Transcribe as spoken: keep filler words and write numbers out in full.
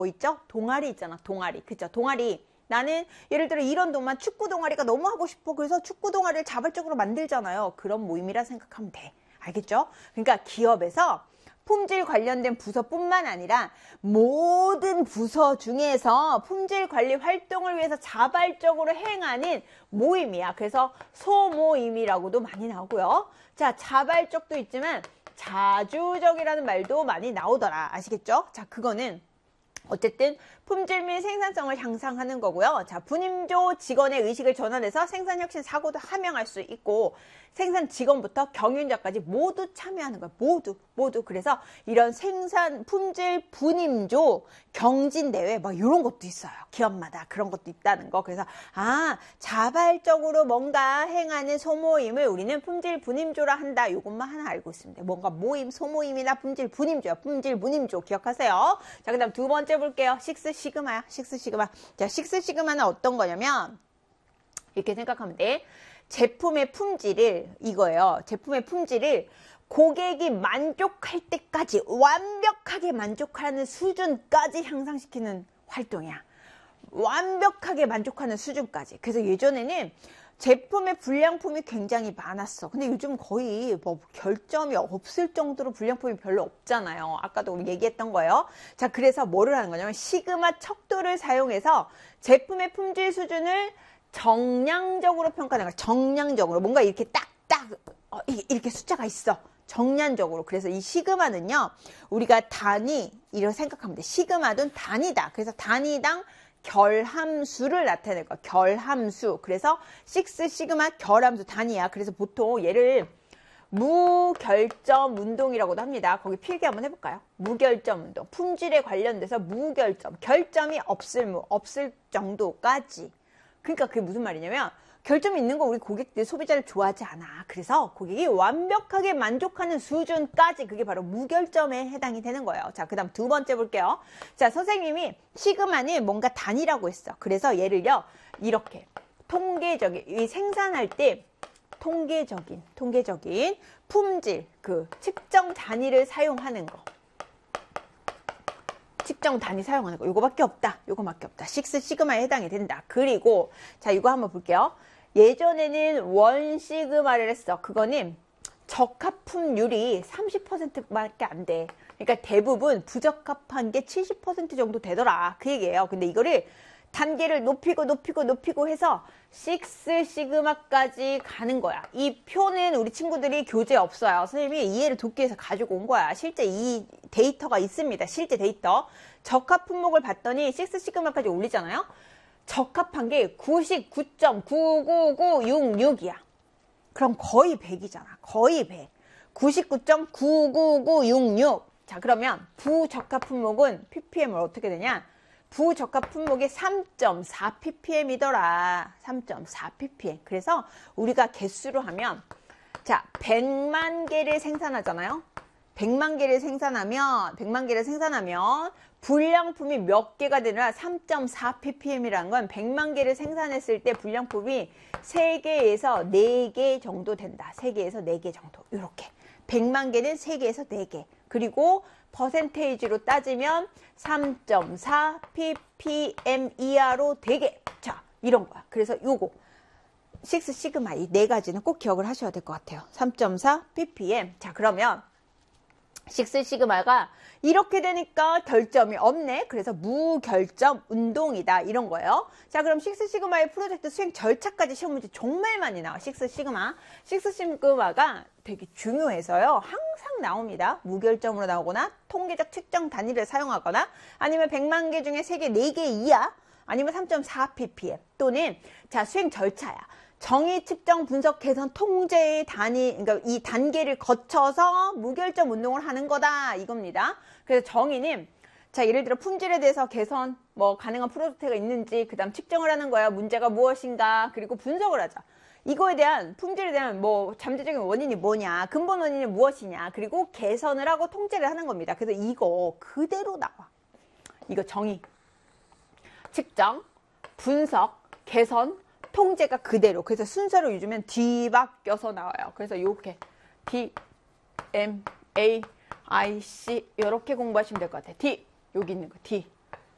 뭐 있죠? 동아리 있잖아. 동아리. 그죠? 동아리. 나는 예를 들어 이런 동안 축구 동아리가 너무 하고 싶어. 그래서 축구 동아리를 자발적으로 만들잖아요. 그런 모임이라 생각하면 돼. 알겠죠? 그러니까 기업에서 품질 관련된 부서뿐만 아니라 모든 부서 중에서 품질 관리 활동을 위해서 자발적으로 행하는 모임이야. 그래서 소모임이라고도 많이 나오고요. 자, 자발적도 있지만 자주적이라는 말도 많이 나오더라. 아시겠죠? 자, 그거는 어쨌든 품질 및 생산성을 향상하는 거고요. 자, 분임조 직원의 의식을 전환해서 생산혁신 사고도 함양할 수 있고 생산 직원부터 경영자까지 모두 참여하는 거예요. 모두 모두. 그래서 이런 생산 품질 분임조 경진대회 뭐 이런 것도 있어요. 기업마다 그런 것도 있다는 거. 그래서 아, 자발적으로 뭔가 행하는 소모임을 우리는 품질 분임조라 한다. 이것만 하나 알고 있습니다. 뭔가 모임, 소모임이나 품질 분임조야. 품질 분임조 기억하세요. 자, 그 다음 두 번째 볼게요. 식스 시그마야. 식스 시그마. 자, 식스 시그마는 어떤 거냐면 이렇게 생각하면 돼. 제품의 품질을 이거예요. 제품의 품질을 고객이 만족할 때까지 완벽하게 만족하는 수준까지 향상시키는 활동이야. 완벽하게 만족하는 수준까지. 그래서 예전에는 제품의 불량품이 굉장히 많았어. 근데 요즘 거의 뭐 결점이 없을 정도로 불량품이 별로 없잖아요. 아까도 우리 얘기했던 거예요. 자, 그래서 뭐를 하는 거냐면 시그마 척도를 사용해서 제품의 품질 수준을 정량적으로 평가하는 거야. 정량적으로. 뭔가 이렇게 딱딱 어, 이렇게 숫자가 있어. 정량적으로. 그래서 이 시그마는요. 우리가 단위 이렇게 생각하면 돼. 시그마는 단위다. 그래서 단위당 결함수를 나타낼 거야. 결함수. 그래서 식스 시그마 결함수 단위야. 그래서 보통 얘를 무결점 운동이라고도 합니다. 거기 필기 한번 해볼까요? 무결점 운동. 품질에 관련돼서 무결점. 결점이 없을 무, 없을 정도까지. 그러니까 그게 무슨 말이냐면 결점이 있는 거 우리 고객들 소비자를 좋아하지 않아. 그래서 고객이 완벽하게 만족하는 수준까지 그게 바로 무결점에 해당이 되는 거예요. 자, 그 다음 두 번째 볼게요. 자, 선생님이 시그마는 뭔가 단위라고 했어. 그래서 얘를요 이렇게 통계적인 이 생산할 때 통계적인 통계적인 품질 그 측정 단위를 사용하는 거. 측정 단위 사용하는 거. 요거밖에 없다. 요거밖에 없다. 식스 시그마에 해당이 된다. 그리고 자, 이거 한번 볼게요. 예전에는 원 시그마를 했어. 그거는 적합품률이 삼십 퍼센트밖에 안 돼. 그러니까 대부분 부적합한 게 칠십 퍼센트 정도 되더라. 그 얘기예요. 근데 이거를 단계를 높이고 높이고 높이고 해서 식스 시그마까지 가는 거야. 이 표는 우리 친구들이 교재에 없어요. 선생님이 이해를 돕기 위해서 가지고 온 거야. 실제 이 데이터가 있습니다. 실제 데이터. 적합 품목을 봤더니 식스 시그마까지 올리잖아요. 적합한 게 구십구 점 구구구육육이야. 그럼 거의 백이잖아. 거의 백. 구십구 점 구구구육육. 자, 그러면 부적합 품목은 피피엠을 어떻게 되냐? 부적합 품목이 삼 점 사 피피엠이더라. 삼 점 사 피피엠. 그래서 우리가 개수로 하면 자, 백만 개를 생산하잖아요. 백만 개를 생산하면 백만 개를 생산하면 불량품이 몇 개가 되느라 삼 점 사 피피엠이라는 건 백만 개를 생산했을 때 불량품이 세 개에서 네 개 정도 된다. 세 개에서 네 개 정도. 이렇게. 백만 개는 세 개에서 네 개. 그리고 퍼센테이지로 따지면 삼 점 사 피피엠 이하로 되게. 자, 이런 거야. 그래서 요거 식스 시그마 이 네 가지는 꼭 기억을 하셔야 될 것 같아요. 삼 점 사 피피엠. 자, 그러면 식스 시그마가 이렇게 되니까 결점이 없네. 그래서 무결점 운동이다. 이런 거예요. 자, 그럼 식스 시그마의 프로젝트 수행 절차까지 시험 문제 정말 많이 나와. 식스 시그마. 식스 시그마가 되게 중요해서요. 항상 나옵니다. 무결점으로 나오거나 통계적 측정 단위를 사용하거나 아니면 백만 개 중에 세 개, 네 개 이하 아니면 삼 점 사 피피엠 또는 자, 수행 절차야. 정의, 측정, 분석, 개선, 통제의 단위, 그러니까 이 단계를 거쳐서 무결점 운동을 하는 거다 이겁니다. 그래서 정의는 자, 예를 들어 품질에 대해서 개선, 뭐 가능한 프로젝트가 있는지, 그 다음 측정을 하는 거야. 문제가 무엇인가, 그리고 분석을 하자. 이거에 대한 품질에 대한 뭐 잠재적인 원인이 뭐냐, 근본 원인이 무엇이냐, 그리고 개선을 하고 통제를 하는 겁니다. 그래서 이거 그대로 나와. 이거 정의, 측정, 분석, 개선, 통제가 그대로. 그래서 순서를 요즘엔 뒤바뀌어서 나와요. 그래서 이렇게 D, M, A, I, C 이렇게 공부하시면 될 것 같아요. D 여기 있는 거 D.